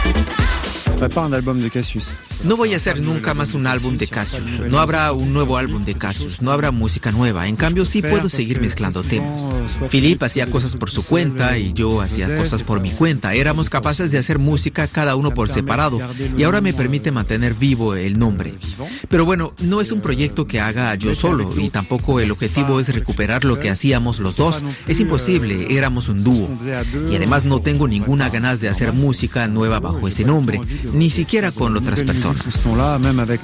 No voy a hacer nunca más un álbum de Cassius. No habrá un nuevo álbum de Cassius. No habrá música nueva. En cambio, sí puedo seguir mezclando temas. Philippe hacía cosas por su cuenta y yo hacía cosas por mi cuenta. Éramos capaces de hacer música cada uno por separado y ahora me permite mantener vivo el nombre. Pero bueno, no es un proyecto que haga yo solo y tampoco el objetivo es recuperar lo que hacíamos los dos. Es imposible, éramos un dúo. Y además no tengo ninguna ganas de hacer música nueva bajo ese nombre, ni siquiera con otras personas.